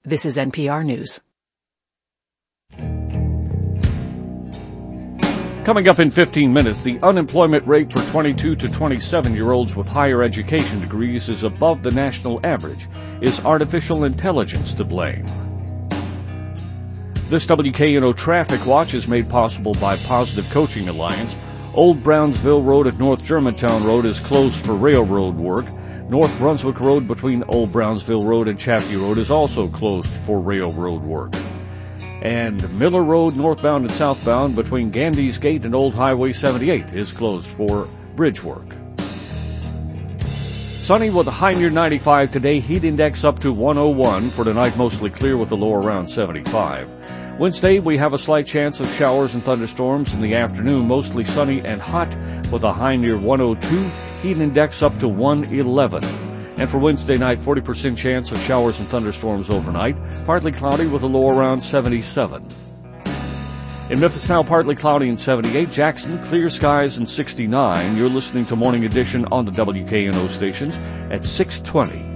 This is NPR News. Coming up in 15 minutes, the unemployment rate for 22 to 27-year-olds with higher education degrees is above the national average. Is artificial intelligence to blame? This WKNO Traffic Watch is made possible by Positive Coaching Alliance. Old Brownsville Road at North Germantown Road is closed for railroad work. North Brunswick Road between Old Brownsville Road and Chaffee Road is also closed for railroad work. And Miller Road northbound and southbound between Gandy's Gate and Old Highway 78 is closed for bridge work. Sunny with a high near 95 today, heat index up to 101. For tonight, mostly clear with a low around 75. Wednesday, we have a slight chance of showers and thunderstorms. In the afternoon, mostly sunny and hot with a high near 102, heat index up to 111. And for Wednesday night, 40% chance of showers and thunderstorms overnight, partly cloudy with a low around 77. In Memphis now, partly cloudy and 78. Jackson, clear skies and 69. You're listening to Morning Edition on the WKNO stations at 6:20.